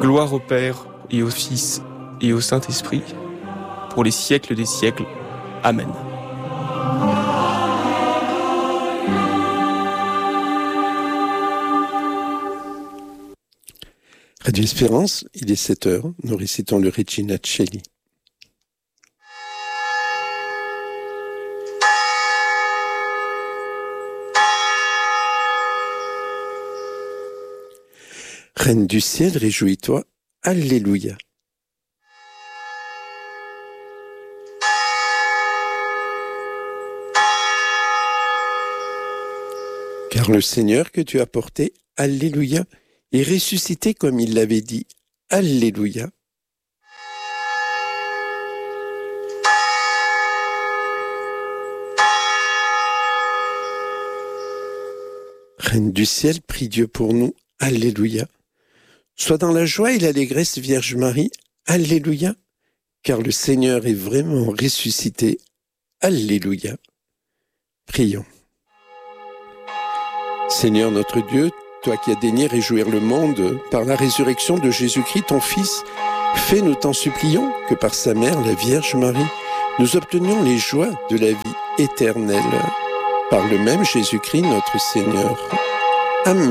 Gloire au Père et au Fils et au Saint-Esprit, pour les siècles des siècles. Amen. Radio Espérance, il est 7h, nous récitons le Regina Coeli. Reine du ciel, réjouis-toi, Alléluia. Car le Seigneur que tu as porté, Alléluia, est ressuscité comme il l'avait dit, Alléluia. Reine du ciel, prie Dieu pour nous, Alléluia. Sois dans la joie et l'allégresse, Vierge Marie, Alléluia, car le Seigneur est vraiment ressuscité, Alléluia. Prions. Seigneur notre Dieu, toi qui as daigné réjouir le monde par la résurrection de Jésus-Christ, ton Fils, fais-nous t'en supplions que par sa mère, la Vierge Marie, nous obtenions les joies de la vie éternelle. Par le même Jésus-Christ, notre Seigneur. Amen.